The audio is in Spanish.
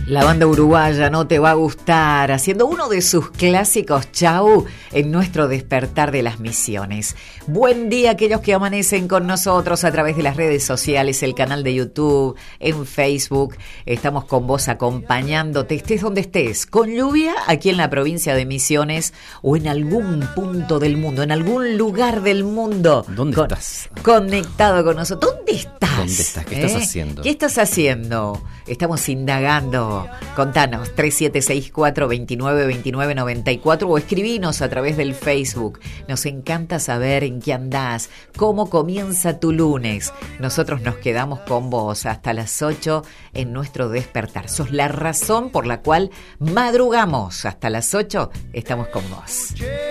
La banda uruguaya No Te Va a Gustar, haciendo uno de sus clásicos Chau en nuestro despertar de las misiones. Buen día a aquellos que amanecen con nosotros a través de las redes sociales, el canal de YouTube, en Facebook. Estamos con vos acompañándote, estés donde estés, con lluvia aquí en la provincia de Misiones o en algún punto del mundo, en algún lugar del mundo. ¿Dónde estás? Conectado con nosotros. ¿Dónde estás? ¿Dónde estás? ¿Qué estás haciendo? ¿Qué estás haciendo? Estamos indagando. Contanos, 3764-292994 o escribinos a través del Facebook. Nos encanta saber en qué andás, cómo comienza tu lunes. Nosotros nos quedamos con vos hasta las 8 en nuestro despertar. Sos la razón por la cual madrugamos. Hasta las 8 estamos con vos.